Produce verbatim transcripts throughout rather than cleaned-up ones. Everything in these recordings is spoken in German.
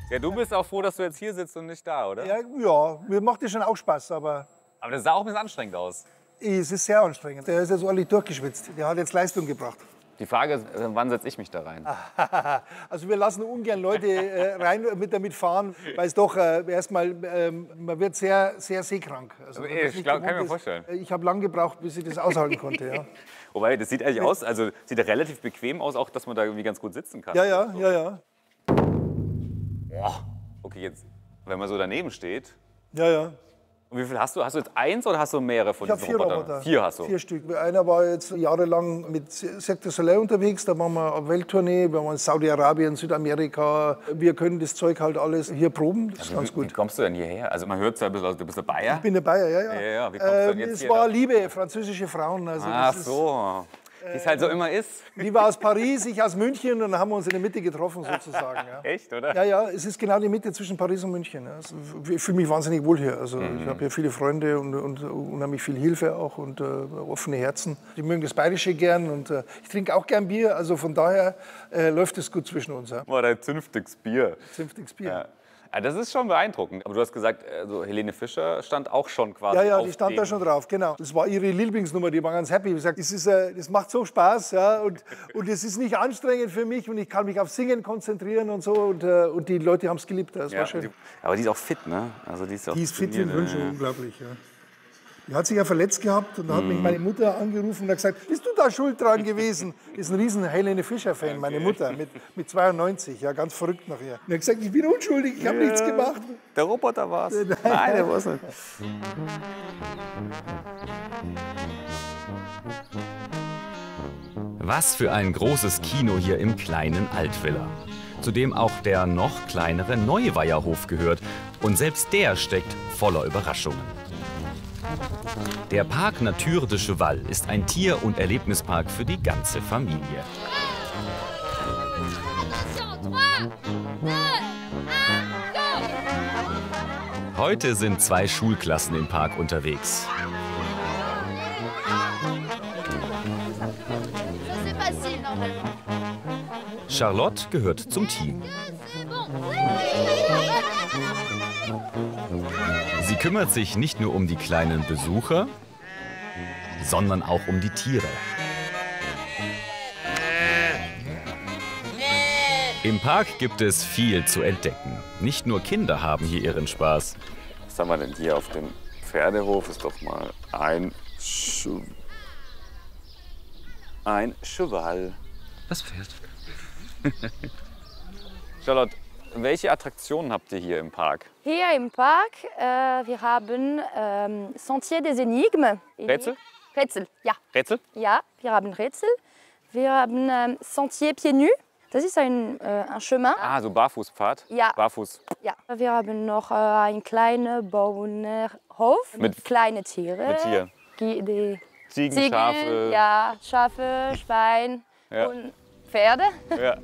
Ja, du bist auch froh, dass du jetzt hier sitzt und nicht da, oder? Ja, ja, mir macht das schon auch Spaß, aber Aber das sah auch ein bisschen anstrengend aus. es ist sehr anstrengend. Der ist jetzt ordentlich durchgeschwitzt. Der hat jetzt Leistung gebracht. Die Frage ist, wann setze ich mich da rein? Also wir lassen ungern Leute äh, rein mit damit fahren, weil es doch äh, erstmal, ähm, man wird sehr, sehr seekrank. Also, Also, wenn man es ich nicht glaub, kann ich mir gewohnt ist. vorstellen. Ich habe lange gebraucht, bis ich das aushalten konnte. Ja, Wobei, das sieht eigentlich aus, also sieht ja relativ bequem aus, auch dass man da irgendwie ganz gut sitzen kann. ja, ja. ja, ja. Boah. Okay, jetzt, wenn man so daneben steht. ja, ja. Und wie viel hast du? Hast du jetzt eins oder hast du mehrere von Ich habe diesen vier Robotern? Roboter. Vier hast du. Vier Stück. Einer war jetzt jahrelang mit Cirque du Soleil unterwegs. Da waren wir auf Welttournee. Wir waren in Saudi-Arabien, Südamerika. Wir können das Zeug halt alles hier proben. Das ist ganz Wie, wie gut. kommst du denn hierher? Also man hört es ja ein bisschen, aus, du bist ein Bayer. Ich bin der Bayer, ja, ja. Ja, ja, wie kommst du denn Ähm, jetzt es hier war da? Liebe, französische Frauen. Also Ach das ist, so, wie es halt so immer ist. Die war aus Paris, ich aus München und dann haben wir uns in der Mitte getroffen sozusagen. Ja. Echt, oder? Ja, ja, es ist genau die Mitte zwischen Paris und München. Ja. Also, ich fühle mich wahnsinnig wohl hier. Also, Mhm. Ich habe hier viele Freunde und, und unheimlich viel Hilfe auch und äh, offene Herzen. Die mögen das Bayerische gern und äh, ich trinke auch gern Bier. Also von daher äh, läuft es gut zwischen uns. Ja. War dein zünftiges Bier. Zünftiges Bier. Ja. Ja, das ist schon beeindruckend. Aber du hast gesagt, also Helene Fischer stand auch schon quasi Ja, ja, auf die stand dem- da schon drauf, genau. Das war ihre Lieblingsnummer, die war ganz happy. Ich gesagt, das, ist, äh, das macht so Spaß, ja, und, und es ist nicht anstrengend für mich und ich kann mich auf Singen konzentrieren und so und, äh, und die Leute haben es geliebt, das Ja, war schön. die, aber die ist auch fit, ne? Also die ist, auch Die ist fit wie ein trainiert, Wünsche, ja. unglaublich. Ja. Die hat sich ja verletzt gehabt und da hat Mhm. mich meine Mutter angerufen und hat gesagt, bist du da schuld dran gewesen? Ist ein riesen Helene Fischer-Fan, meine Mutter, mit, mit zweiundneunzig, ja, ganz verrückt nachher. Und er hat gesagt, ich bin unschuldig, ich habe nichts gemacht. Der Roboter war's. Nein, der war's nicht. Was für ein großes Kino hier im kleinen Altvilla. Zu dem auch der noch kleinere Neuweierhof gehört. Und selbst der steckt voller Überraschungen. Der Parc Nature de Cheval ist ein Tier- und Erlebnispark für die ganze Familie. Heute sind zwei Schulklassen im Park unterwegs. Charlotte gehört zum Team. Sie kümmert sich nicht nur um die kleinen Besucher, sondern auch um die Tiere. Im Park gibt es viel zu entdecken. Nicht nur Kinder haben hier ihren Spaß. Was haben wir denn hier auf dem Pferdehof? Ist doch mal ein Schu ein Cheval. Das Pferd. Charlotte, welche Attraktionen habt ihr hier im Park? Hier im Park, äh, wir haben ähm, Sentier des Enigmes. Rätsel? Rätsel, ja. Rätsel? Ja, wir haben Rätsel. Wir haben ähm, Sentier Pieds Nus. Das ist ein, äh, ein Chemin. Ah, so Barfußpfad? Ja. Barfuß. Ja. Wir haben noch äh, einen kleinen Bauernhof mit, Mit- kleinen Tieren. mit Tieren. Die, die Ziegen, Ziegen, Schafe. ja, Schafe, Schwein Ja. und Pferde. Ja.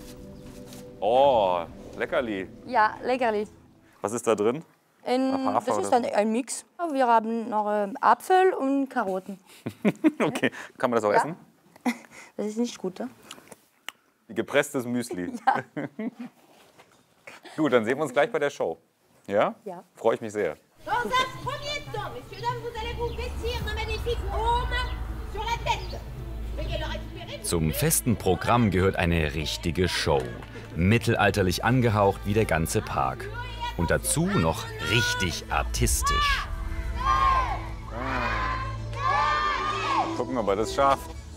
Oh, Leckerli. Ja, leckerli. Was ist da drin? In, Hafer das ist oder ein, ein Mix. Wir haben noch ähm, Apfel und Karotten. Okay, kann man das auch Ja. essen? Das ist nicht gut, ne? Wie gepresstes Müsli. Gut, dann sehen wir uns gleich bei der Show. Ja? Ja. Freue ich mich sehr. Dans un premier temps, messieurs, dames, vous allez vous vêtir d'un magnifique aume sur la tête. Veuillez le récupérer. Zum festen Programm gehört eine richtige Show. Mittelalterlich angehaucht wie der ganze Park. Und dazu noch richtig artistisch. Gucken, ob er das schafft.